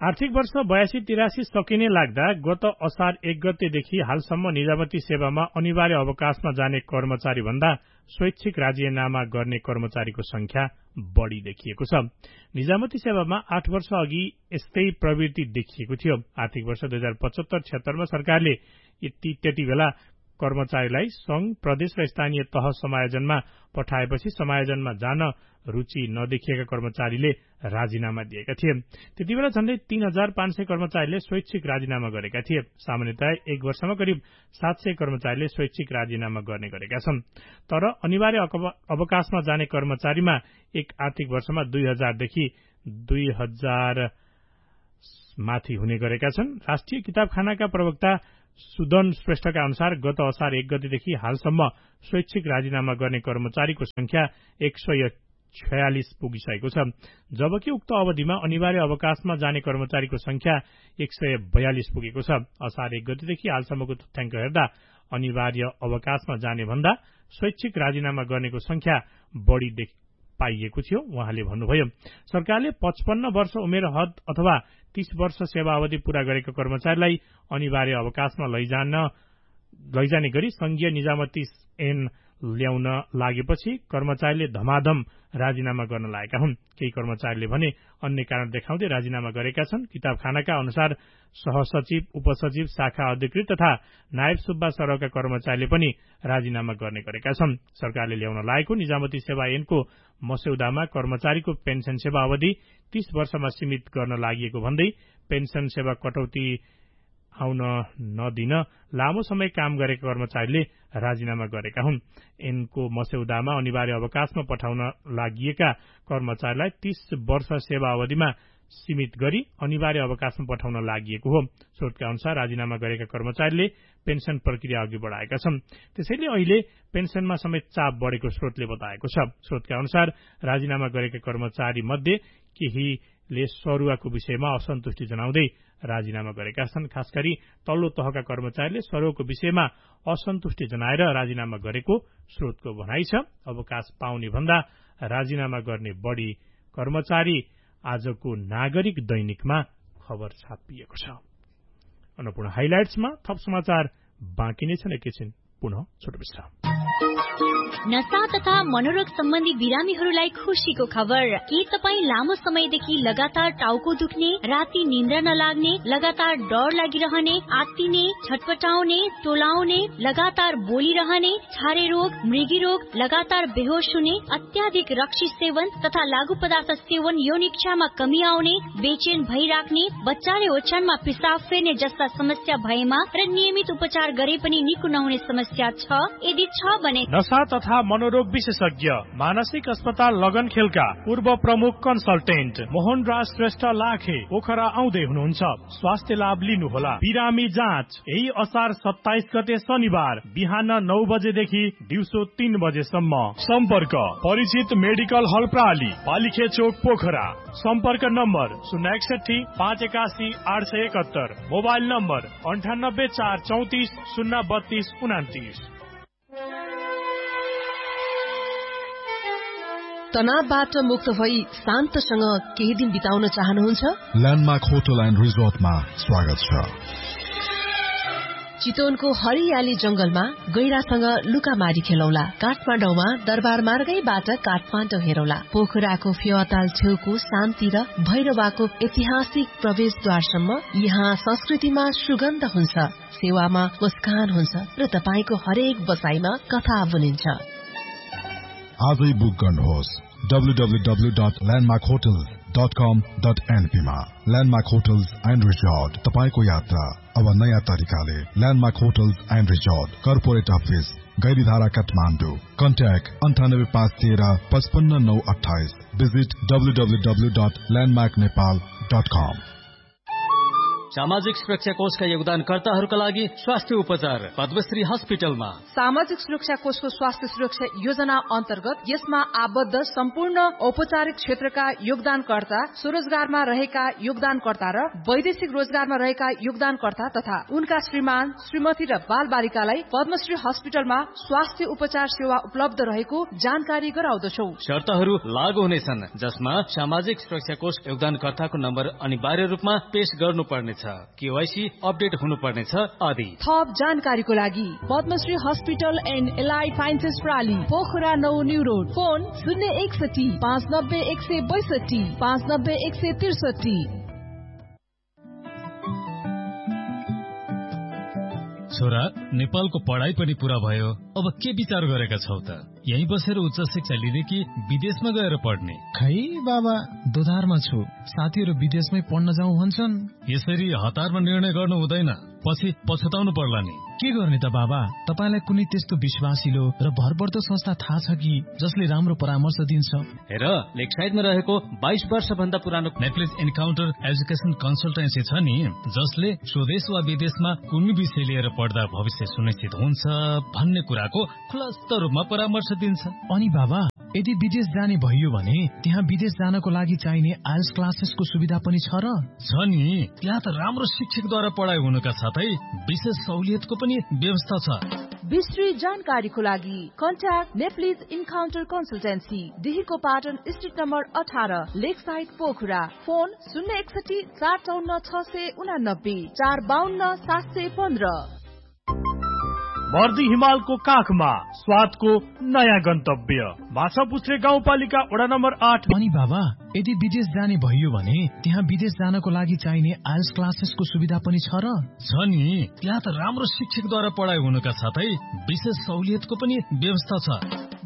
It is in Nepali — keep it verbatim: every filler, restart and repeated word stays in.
आर्थिक वर्ष बयासी तिरासी सकिने लाग्दा गत असार एक गतेदेखि हालसम्म निजामती सेवामा अनिवार्य अवकाशमा जाने कर्मचारी भन्दा स्वैच्छिक राजीनामा गर्ने कर्मचारीको संख्या बढ़ी देखिएको छ। निजामती सेवामा आठ वर्ष अघि यस्तै प्रवृत्ति देखिएको थियो। आर्थिक वर्ष दुई हजार पचहत्तर छिहत्तरमा सरकारले त्यति बेला कर्मचारीलाई संघ प्रदेश र स्थानीय तह समायोजनमा पठाएपछि समायोजनमा जान रुचि नदेखिएका कर्मचारीले राजीनामा दिएका थिए। त्यति बेला झण्डै तीन हजार पाँच सय कर्मचारीले स्वैच्छिक राजीनामा गरेका थिए। सामान्यतया एक वर्षमा करिब सात सय कर्मचारीले स्वैच्छिक राजीनामा गर्ने गरेका छन्। तर अनिवार्य अवकाशमा जाने कर्मचारीमा एक आर्थिक वर्षमा दुई हजारदेखि दुई हजार माथि हुने गरेका छन्। राष्ट्रिय किताबखानाका प्रवक्ता सुदन श्रेष्ठका अनुसार गत असार एक गतेदेखि हालसम्म स्वैच्छिक राजीनामा गर्ने कर्मचारीको संख्या एक सय छयालिस पुगिसकेको छ, जबकि उक्त अवधिमा अनिवार्य अवकाशमा जाने कर्मचारीको संख्या एक सय बयालिस पुगेको छ। असार एक गतेदेखि हालसम्मको तथ्याङ्क हेर्दा अनिवार्य अवकाशमा जाने भन्दा स्वैच्छिक राजीनामा गर्नेको संख्या बढ़ी पाइएको थियो। उहाँले भन्नुभयो, सरकारले पचपन्न वर्ष उमेर हद अथवा तीस वर्ष सेवा अवधि पूरा गरेका कर्मचारीलाई अनिवार्य अवकाशमा लैजान लैजाने गरी संघीय निजामती ऐन ल्याउन लागेपछि कर्मचारीले धमाधम राजीनामा गर्न लागेका हुन्। केही कर्मचारीले भने अन्य कारण देखाउँदै राजीनामा गरेका छन्। किताबखानाका अनुसार सहसचिव, उपसचिव, शाखा अधिकृत तथा नायब सुब्बा सरहका कर्मचारीले पनि राजीनामा गर्ने गरेका छन्। सरकारले ल्याउन लागेको निजामती सेवा ऐनको मस्यौदामा कर्मचारीको पेन्सन सेवा अवधि तीस वर्षमा सीमित गर्न लागि भन्दै पेन्सन सेवा कटौती आउन नदिन लामो समय काम गरेका कर्मचारीले राजीनामा गरेका हुन्। ऐनको मस्यौदामा अनिवार्य अवकाशमा पठाउन लागिएका कर्मचारीलाई तीस वर्ष सेवा अवधिमा सीमित गरी अनिवार्य अवकाशमा पठाउन लागिएको हो। स्रोतका अनुसार राजीनामा गरेका कर्मचारीले पेन्सन प्रक्रिया अघि बढ़ाएका छन्। त्यसैले अहिले पेन्सनमा समेत चाप बढ़ेको स्रोतले बताएको छ। स्रोतका अनुसार राजीनामा गरेका कर्मचारी मध्ये केहीले सरुवाको विषयमा असन्तुष्टि जनाउँदै राजीनामा गरेका छन्। खास गरी तल्लो तहका कर्मचारीले सरुवाको विषयमा असन्तुष्टि जनाएर राजीनामा गरेको स्रोतको भनाइ छ। अवकाश पाउने भन्दा राजीनामा गर्ने बढ़ी कर्मचारी आजको नागरिक दैनिकमा खबर छापिएको छ। अन्नपूर्ण हाइलाइट्समा थप समाचार बाँकी नै छन्। एकैछिन पुनः छोटो विश्राम। नशा तथा मनोरोग सम्बन्धी बिरामीहरूलाई खुशीको खबर। के तपाईँ लामो समयदेखि लगातार टाउको दुख्ने, राति निन्द्रा नलाग्ने, लगातार डर लागिरहने, आत्तिने, छटपटाउने, टोलाउने, लगातार बोलिरहने, छारे रोग, मृगी रोग, लगातार बेहोस हुने, अत्याधिक रक्सी सेवन तथा लागू पदार्थ सेवन, यौन इच्छामा कमी आउने, बेचैन भइराख्ने, बच्चाले ओछ्यानमा पिसाब फेर्ने जस्ता समस्या भएमा र नियमित उपचार गरे पनि निको नहुने समस्या छ? यदि छ भने नशा तथा मनोरोग विशेषज्ञ मानसिक अस्पताल लगनखेलका पूर्व प्रमुख कन्सल्टेन्ट मोहन राज श्रेष्ठ लाखे पोखरा आउँदै हुनुहुन्छ। स्वास्थ्य लाभ लिनुहोला। बिरामी जाँच यही असार सत्ताइस गते शनिबार बिहान नौ बजेदेखि दिउँसो तीन बजेसम्म। सम्पर्क परिचित मेडिकल हल प्रणाली, पालिखे चोक, पोखरा। सम्पर्क नम्बर शून्य एकसठी पाँच एकासी आठ सय एकहत्तर। मोबाइल नम्बर अन्ठानब्बे चार चौतिस शून्य बत्तीस उनातिस। तनावबाट मुक्त भई शान्तसँग केही दिन बिताउन चाहनुहुन्छ? ल्यान्डमार्क होटल एन्ड रिजोर्टमा स्वागत छ। चितवनको हरियाली जंगलमा गैरासँग लुकामारी खेलौला। काठमाडौँमा दरबार मार्गैबाट काठमाडौँ हेरौला। पोखराको फेवाताल छेउको शान्ति र भैरवाको ऐतिहासिक प्रवेशद्वारसम्म यहाँ संस्कृतिमा सुगन्ध हुन्छ, सेवामा मुस्कान हुन्छ र तपाईको हरेक बसाइमा कथा बुनिन्छ। आजै बुक गर्नुहोस् W W W dot landmark hotels dot कम डट एनपी मा। ल्यान्डमार्क होटल्स एन्ड रिजोर्ट, तपाईको यात्रा अब नयाँ तरिकाले। Landmark hotels and resort, corporate office, Gairidhara, Kathmandu. Contact अन्ठानब्बे पाँच तेह्र पचपन्न नौ अठाइस। Visit W W W dot landmark Nepal dot कम। सामाजिक सुरक्षा कोषका योगदानकर्ताहरूका लागि स्वास्थ्य उपचार पद्मश्री हस्पिटलमा। सामाजिक सुरक्षा कोषको स्वास्थ्य सुरक्षा योजना अन्तर्गत यसमा आबद्ध सम्पूर्ण औपचारिक क्षेत्रका योगदानकर्ता, स्वरोजगारमा रहेका योगदानकर्ता र वैदेशिक रोजगारमा रहेका योगदानकर्ता तथा उनका श्रीमान, श्रीमती र बाल बालिकालाई पद्मश्री हस्पिटलमा स्वास्थ्य उपचार सेवा उपलब्ध रहेको जानकारी गराउँदछौ। शर्तहरू लागू हुनेछन्, जसमा सामाजिक सुरक्षा कोष योगदानकर्ताको नम्बर अनिवार्य रूपमा पेश गर्नुपर्नेछ, केवाईसी अपडेट हुनुपर्नेछ आदि। थप जानकारीको लागि Padmashri hospital and allied sciences प्राली, Pokhara नौ न्यू रोड, फोन शून्य एकसठी पाँच नब्बे एक सय बैसठी पाँच नब्बे एक सय त्रिसठी। छोरा, नेपालको पढाइ पनि पूरा भयो, अब के विचार गरेका छौ त? यही बसेर उच्च शिक्षा लिने कि विदेशमा गएर पढ्ने? खै बाबा, दोधारमा छु। साथीहरू विदेशमै पढ्न जाउँ भन्छन्। यसरी हतारमा निर्णय गर्नु हुँदैन, पछि पछुताउनु पर्ला नि। के गर्ने त बाबा? तपाईलाई कुनै त्यस्तो विश्वासिलो र भरपर्दो संस्था थाहा छ कि जसले राम्रो परामर्श दिन्छ? हेर, लेकसाइडमा रहेको बाइस वर्ष भन्दा पुरानो नेप्लिज इन्काउन्टर एजुकेसन कन्सल्टेन्सी छ नि, जसले स्वदेश वा विदेशमा कुनै विषय लिएर पढ्दा भविष्य सुनिश्चित हुन्छ भन्ने कुराको खुलस्त रूपमा परामर्श दिन्छ। अनि बाबा, यदि विदेश जाने भइयो भने त्यहाँ विदेश जानको लागि चाहिने आइएल्स क्लासेसको सुविधा पनि छ र? छ नि, त्यहाँ त राम्रो शिक्षकद्वारा पढाइ हुनुका साथै विशेष सहुलियतको पनि व्यवस्था छ। विस्तृत जानकारीको लागि contact Nepalese encounter consultancy, दिहीको Patan street number अठार, लेक साइड, पोखरा। फोन शून्य एकसठी चार चौन्न छ सय उनानब्बे चार बाहन्न सात सय पन्ध्र। बर्दी हिमालको काखमा स्वादको नयाँ गन्तव्य, माछापुच्छ्रे गाउँपालिका वडा नम्बर आठ। अनि बाबा, यदि विदेश जाने भइयो भने त्यहाँ विदेश जानको लागि चाहिने आइएल्स क्लासेसको सुविधा पनि छ र? छ नि, त्यहाँ त राम्रो शिक्षकद्वारा पढाइ हुनुका साथै विशेष सहुलियतको पनि व्यवस्था छ।